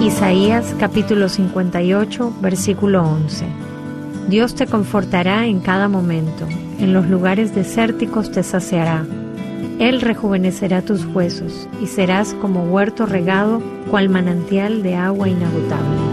Isaías capítulo 58, versículo 11. Dios te confortará en cada momento, en los lugares desérticos te saciará. Él rejuvenecerá tus huesos y serás como huerto regado, cual manantial de agua inagotable.